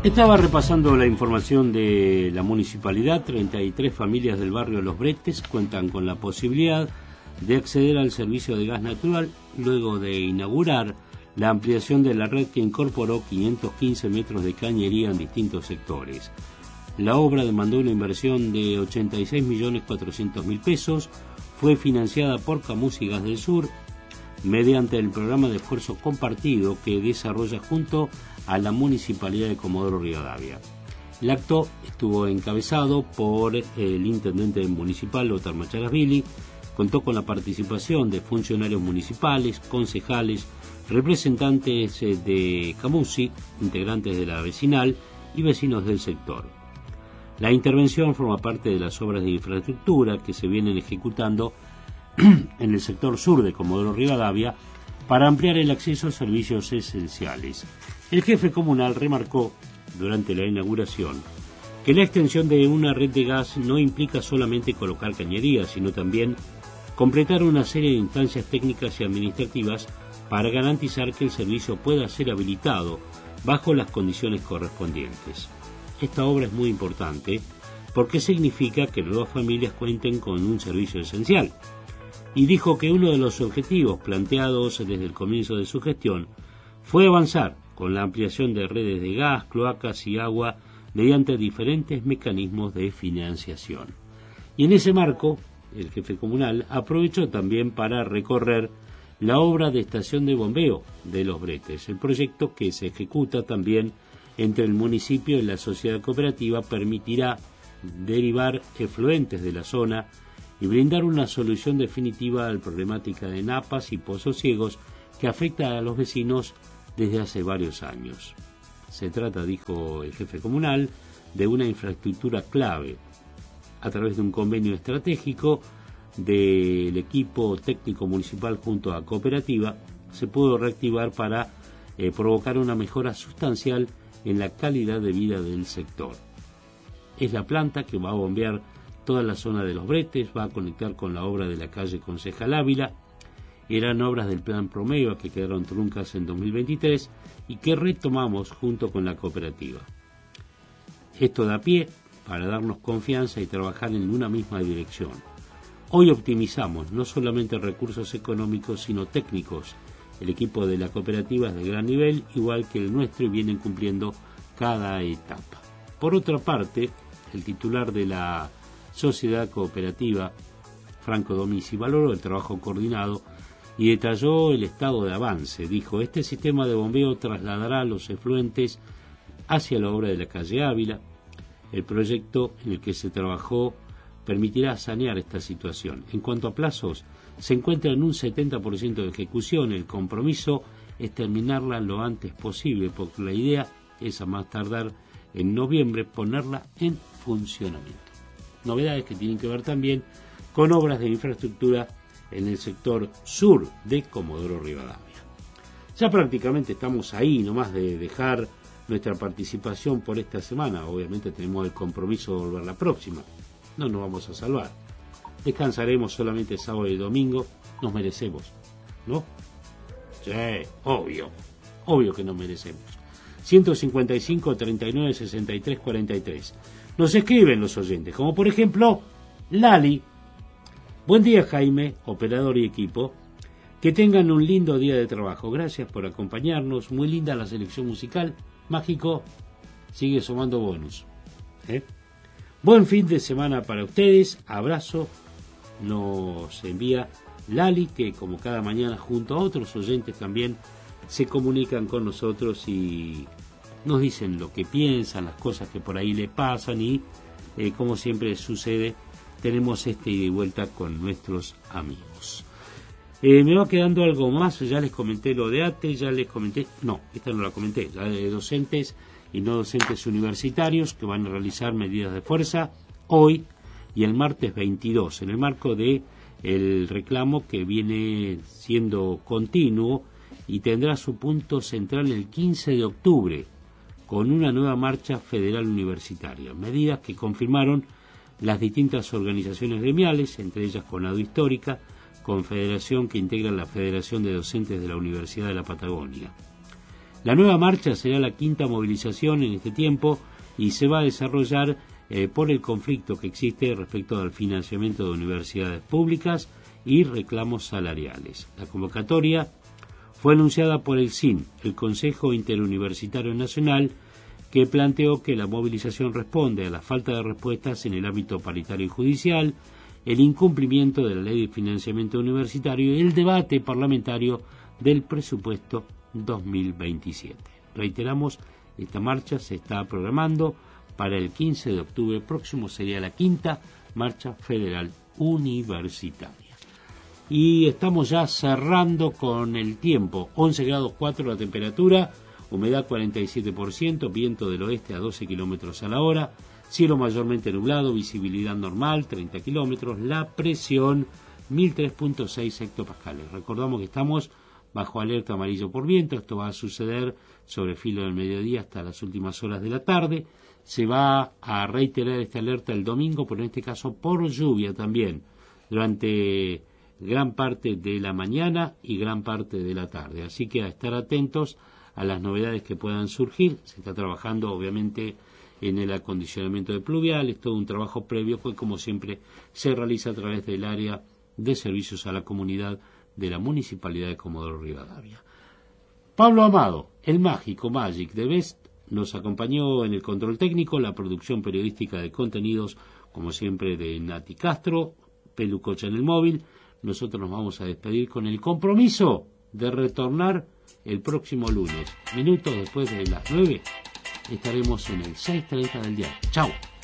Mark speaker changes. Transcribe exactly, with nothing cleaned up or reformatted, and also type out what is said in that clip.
Speaker 1: Estaba repasando la información de la municipalidad. treinta y tres familias del barrio Los Bretes cuentan con la posibilidad de acceder al servicio de gas natural luego de inaugurar la ampliación de la red que incorporó quinientos quince metros de cañería en distintos sectores. La obra demandó una inversión de ochenta y seis millones cuatrocientos mil pesos, fue financiada por Camus y Gas del Sur mediante el programa de esfuerzo compartido que desarrolla junto a la Municipalidad de Comodoro Rivadavia. El acto estuvo encabezado por el intendente municipal, Lothar Macharasvili, contó con la participación de funcionarios municipales, concejales, representantes de Camusi, integrantes de la vecinal y vecinos del sector. La intervención forma parte de las obras de infraestructura que se vienen ejecutando en el sector sur de Comodoro Rivadavia para ampliar el acceso a servicios esenciales. El jefe comunal remarcó durante la inauguración que la extensión de una red de gas no implica solamente colocar cañerías, sino también completar una serie de instancias técnicas y administrativas para garantizar que el servicio pueda ser habilitado bajo las condiciones correspondientes. Esta obra es muy importante porque significa que las dos familias cuenten con un servicio esencial. Y dijo que uno de los objetivos planteados desde el comienzo de su gestión fue avanzar con la ampliación de redes de gas, cloacas y agua mediante diferentes mecanismos de financiación. Y en ese marco, el jefe comunal aprovechó también para recorrer la obra de estación de bombeo de Los Bretes. El proyecto, que se ejecuta también entre el municipio y la sociedad cooperativa, permitirá derivar efluentes de la zona y brindar una solución definitiva a la problemática de napas y pozos ciegos que afecta a los vecinos desde hace varios años. Se trata, dijo el jefe comunal, de una infraestructura clave. A través de un convenio estratégico del equipo técnico municipal junto a cooperativa, se pudo reactivar para eh, provocar una mejora sustancial en la calidad de vida del sector. Es la planta que va a bombear toda la zona de Los Bretes, va a conectar con la obra de la calle Concejal Ávila. Eran obras del Plan Promeva que quedaron truncas en dos mil veintitrés y que retomamos junto con la cooperativa. Esto da pie para darnos confianza y trabajar en una misma dirección. Hoy optimizamos no solamente recursos económicos, sino técnicos. El equipo de la cooperativa es de gran nivel, igual que el nuestro, y vienen cumpliendo cada etapa. Por otra parte, el titular de la sociedad cooperativa, Franco Domici, valoró el trabajo coordinado y detalló el estado de avance. Dijo, este sistema de bombeo trasladará los efluentes hacia la obra de la calle Ávila. El proyecto en el que se trabajó permitirá sanear esta situación. En cuanto a plazos, se encuentra en un setenta por ciento de ejecución. El compromiso es terminarla lo antes posible, porque la idea es a más tardar en noviembre ponerla en funcionamiento. Novedades que tienen que ver también con obras de infraestructura en el sector sur de Comodoro Rivadavia. Ya prácticamente estamos ahí nomás de dejar nuestra participación por esta semana. Obviamente tenemos el compromiso de volver la próxima. No nos vamos a salvar. Descansaremos solamente sábado y domingo. Nos merecemos, ¿no? Sí, obvio. Obvio que nos merecemos. ciento cincuenta y cinco, treinta y nueve, sesenta y tres, cuarenta y tres. Nos escriben los oyentes, como por ejemplo Lali. Buen día, Jaime, operador y equipo. Que tengan un lindo día de trabajo. Gracias por acompañarnos. Muy linda la selección musical. Mágico. Sigue sumando bonus. ¿Eh? Buen fin de semana para ustedes. Abrazo. Nos envía Lali, que como cada mañana junto a otros oyentes también se comunican con nosotros y nos dicen lo que piensan, las cosas que por ahí le pasan y eh, como siempre sucede, tenemos este ida y vuelta con nuestros amigos. Eh, me va quedando algo más, ya les comenté lo de A T E, ya les comenté, no, esta no la comenté, la de docentes y no docentes universitarios que van a realizar medidas de fuerza hoy y el martes veintidós, en el marco de el reclamo que viene siendo continuo y tendrá su punto central el quince de octubre con una nueva marcha federal universitaria. Medidas que confirmaron las distintas organizaciones gremiales, entre ellas Conado Histórica, confederación que integra la Federación de Docentes de la Universidad de la Patagonia. La nueva marcha será la quinta movilización en este tiempo y se va a desarrollar eh, por el conflicto que existe respecto al financiamiento de universidades públicas y reclamos salariales. La convocatoria fue anunciada por el C I N, el Consejo Interuniversitario Nacional, que planteó que la movilización responde a la falta de respuestas en el ámbito paritario y judicial, el incumplimiento de la ley de financiamiento universitario y el debate parlamentario del presupuesto dos mil veintisiete. Reiteramos, esta marcha se está programando para el quince de octubre próximo, sería la quinta marcha federal universitaria. Y estamos ya cerrando con el tiempo, once grados cuatro la temperatura, humedad cuarenta y siete por ciento, viento del oeste a doce kilómetros a la hora, cielo mayormente nublado, visibilidad normal, treinta kilómetros, la presión mil tres punto seis hectopascales. Recordamos que estamos bajo alerta amarillo por viento, esto va a suceder sobre el filo del mediodía hasta las últimas horas de la tarde. Se va a reiterar esta alerta el domingo, pero en este caso por lluvia también, durante gran parte de la mañana y gran parte de la tarde. Así que a estar atentos a las novedades que puedan surgir. Se está trabajando obviamente en el acondicionamiento de pluviales, todo un trabajo previo que como siempre se realiza a través del área de servicios a la comunidad de la Municipalidad de Comodoro Rivadavia. Pablo Amado, el mágico Magic de Best, nos acompañó en el control técnico, la producción periodística de contenidos, como siempre, de Nati Castro, Pelucocha en el móvil. Nosotros nos vamos a despedir con el compromiso de retornar el próximo lunes, minutos después de las nueve, estaremos en el seis treinta del día. Chao.